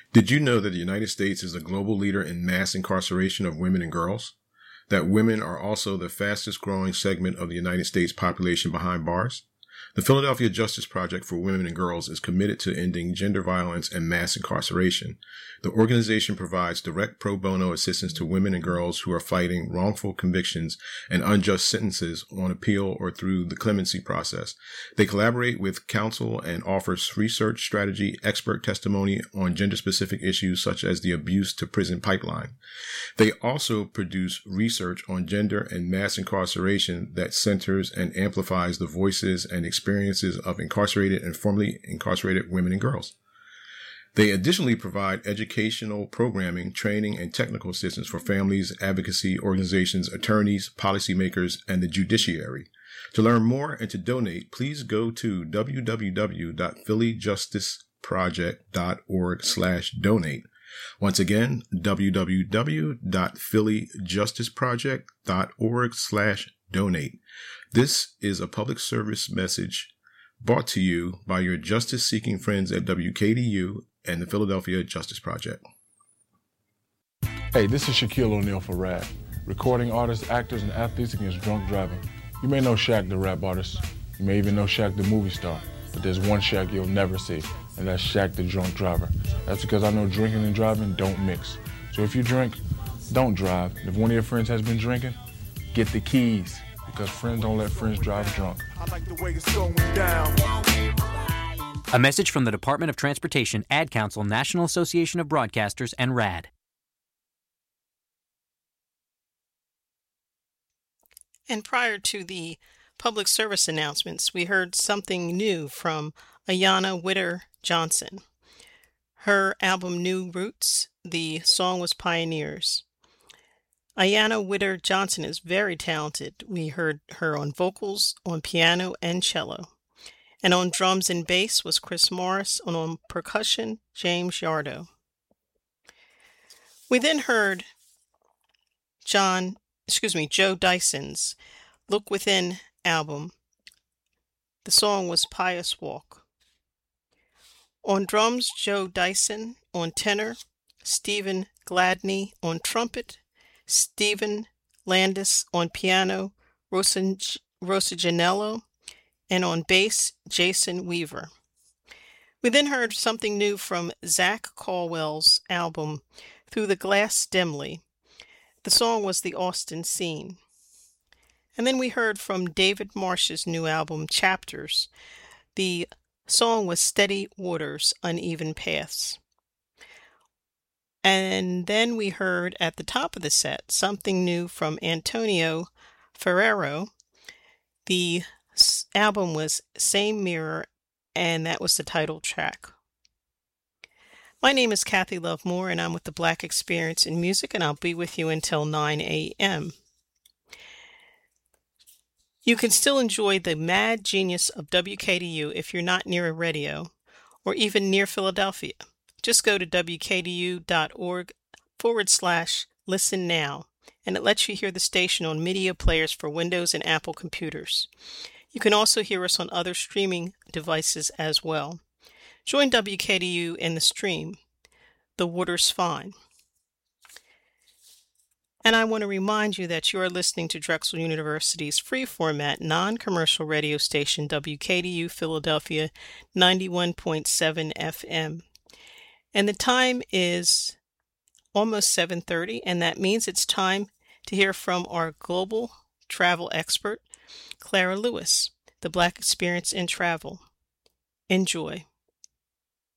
Did you know that the United States is a global leader in mass incarceration of women and girls? That women are also the fastest growing segment of the United States population behind bars? The Philadelphia Justice Project for Women and Girls is committed to ending gender violence and mass incarceration. The organization provides direct pro bono assistance to women and girls who are fighting wrongful convictions and unjust sentences on appeal or through the clemency process. They collaborate with counsel and offers research strategy, expert testimony on gender-specific issues such as the abuse to prison pipeline. They also produce research on gender and mass incarceration that centers and amplifies the voices and experiences of incarcerated and formerly incarcerated women and girls. They additionally provide educational programming, training, and technical assistance for families, advocacy organizations, attorneys, policymakers, and the judiciary. To learn more and to donate, please go to www.phillyjusticeproject.org/donate. Once again, www.phillyjusticeproject.org/donate. This is a public service message brought to you by your justice-seeking friends at WKDU and the Philadelphia Justice Project. Hey, this is Shaquille O'Neal for RAD, recording artists, actors, and athletes against drunk driving. You may know Shaq, the rap artist. You may even know Shaq, the movie star. But there's one Shaq you'll never see, and that's Shaq, the drunk driver. That's because I know drinking and driving don't mix. So if you drink, don't drive. If one of your friends has been drinking, get the keys, because friends don't let friends drive drunk. I like the way it's going down. A message from the Department of Transportation, Ad Council, National Association of Broadcasters, and RAD. And prior to the public service announcements, we heard something new from Ayanna Witter Johnson. Her album New Roots, the song was Pioneers. Ayanna Witter Johnson is very talented. We heard her on vocals, on piano, and cello. And on drums and bass was Chris Morris, and on percussion, James Yardo. We then heard Joe Dyson's Look Within album. The song was Pious Walk. On drums, Joe Dyson. On tenor, Stephen Gladney. On trumpet, Stephen Landis. On piano, Rosa Janello. And on bass, Jason Weaver. We then heard something new from Zach Caldwell's album, Through the Glass Dimly. The song was The Austin Scene. And then we heard from David Marsh's new album, Chapters. The song was Steady Waters, Uneven Paths. And then we heard at the top of the set something new from Antonio Ferrero. The album was Same Mirror, and that was the title track. My name is Kathy Love Moore, and I'm with the Black Experience in Music, and I'll be with you until 9 a.m. You can still enjoy the mad genius of WKDU if you're not near a radio, or even near Philadelphia. Just go to wkdu.org/listen now, and it lets you hear the station on media players for Windows and Apple computers. You can also hear us on other streaming devices as well. Join WKDU in the stream. The water's fine. And I want to remind you that you are listening to Drexel University's free-format, non-commercial radio station, WKDU Philadelphia 91.7 FM. And the time is almost 7:30, and that means it's time to hear from our global travel expert, Clara Lewis, the Black Experience in Travel. Enjoy.